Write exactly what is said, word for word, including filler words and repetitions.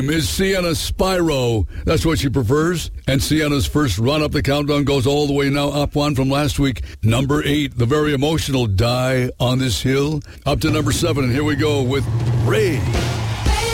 is Sienna Spyro. That's what she prefers. And Sienna's first run up the countdown goes all the way now up one from last week. Number eight, the very emotional Die on This Hill. Up to number seven, and here we go with Ray.